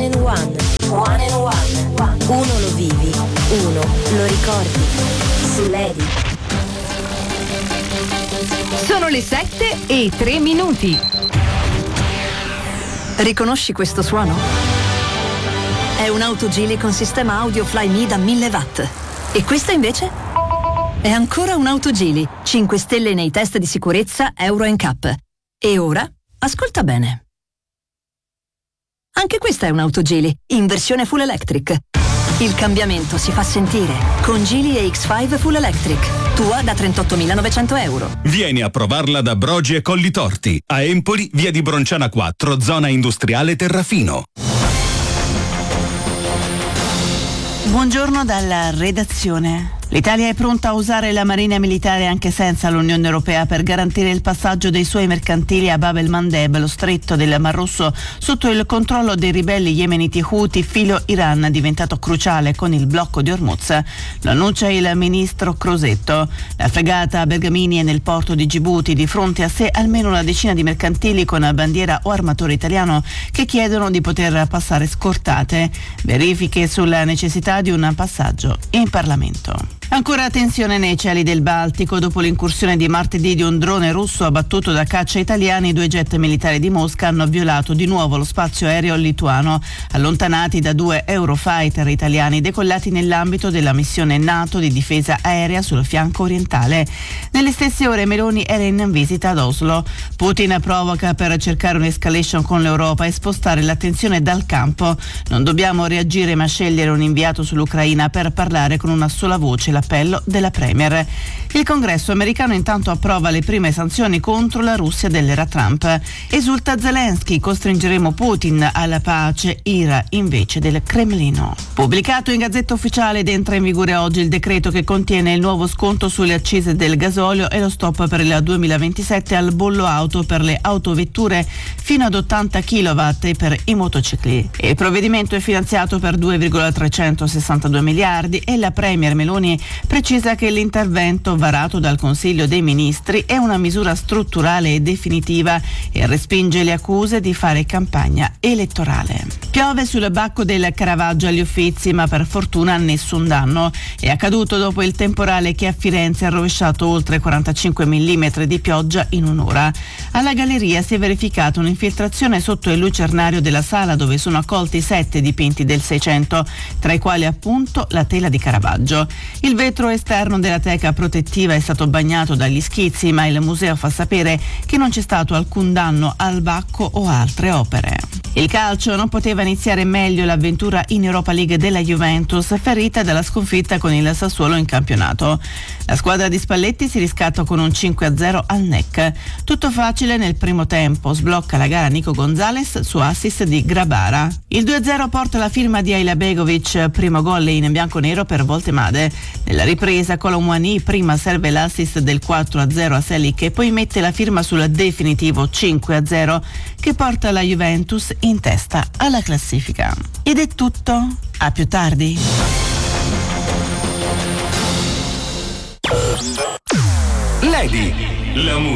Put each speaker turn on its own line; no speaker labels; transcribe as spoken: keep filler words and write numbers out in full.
One in One. One in One. Uno lo vivi, uno lo ricordi. Su Lady.
Sono le sette e tre minuti.
Riconosci questo suono? È un'auto Geely con sistema audio Flyme da mille watt. E questa invece? È ancora un'auto Geely, cinque stelle nei test di sicurezza Euro N C A P. E ora, ascolta bene. Anche questa è un'auto Geely, in versione full electric. Il cambiamento si fa sentire con Geely E X cinque Full Electric, tua da trentottomilanovecento euro.
Vieni a provarla da Brogi e Colli Torti, a Empoli, via di Bronciana quattro, zona industriale Terrafino.
Buongiorno dalla redazione. L'Italia è pronta a usare la Marina Militare anche senza l'Unione Europea per garantire il passaggio dei suoi mercantili a Bab el-Mandeb, lo stretto del Mar Rosso, sotto il controllo dei ribelli yemeniti Houthi filo Iran, diventato cruciale con il blocco di Hormuz. Lo annuncia il ministro Crosetto. La fregata Bergamini è nel porto di Gibuti, di fronte a sé almeno una decina di mercantili con bandiera o armatore italiano che chiedono di poter passare scortate. Verifiche sulla necessità di un passaggio in Parlamento. Ancora tensione nei cieli del Baltico. Dopo l'incursione di martedì di un drone russo abbattuto da caccia italiani, due jet militari di Mosca hanno violato di nuovo lo spazio aereo lituano, allontanati da due Eurofighter italiani decollati nell'ambito della missione NATO di difesa aerea sul fianco orientale. Nelle stesse ore Meloni era in visita ad Oslo. Putin provoca per cercare un'escalation con l'Europa e spostare l'attenzione dal campo. Non dobbiamo reagire ma scegliere un inviato sull'Ucraina per parlare con una sola voce, l'appello della Premier. Il Congresso americano intanto approva le prime sanzioni contro la Russia dell'era Trump. Esulta Zelensky, costringeremo Putin alla pace, ira invece del Cremlino. Pubblicato in Gazzetta Ufficiale ed entra in vigore oggi il decreto che contiene il nuovo sconto sulle accise del gasolio e lo stop per il duemilaventisette al bollo auto per le autovetture fino ad ottanta chilowatt e per i motocicli. Il provvedimento è finanziato per due virgola trecentosessantadue miliardi e la Premier Meloni precisa che l'intervento varato dal Consiglio dei Ministri è una misura strutturale e definitiva e respinge le accuse di fare campagna elettorale. Piove sul bacco del Caravaggio agli Uffizi, ma per fortuna nessun danno. È accaduto dopo il temporale che a Firenze ha rovesciato oltre quarantacinque millimetri di pioggia in un'ora. Alla galleria si è verificata un'infiltrazione sotto il lucernario della sala dove sono accolti sette dipinti del Seicento, tra i quali appunto la tela di Caravaggio. Il vetro esterno della teca protettiva è stato bagnato dagli schizzi, ma il museo fa sapere che non c'è stato alcun danno al bacco o altre opere. Il calcio: non poteva iniziare meglio l'avventura in Europa League della Juventus, ferita dalla sconfitta con il Sassuolo in campionato. La squadra di Spalletti si riscatta con un cinque a zero al N E C. Tutto facile nel primo tempo, sblocca la gara Nico Gonzalez su assist di Grabara. Il due a zero porta la firma di Ajla Begovic, primo gol in bianconero per Voltemade. Nella ripresa Colomwani prima serve l'assist del quattro a zero a Selic e poi mette la firma sul definitivo cinque a zero che porta la Juventus in testa alla classifica. Ed è tutto, a più tardi.
Lady, la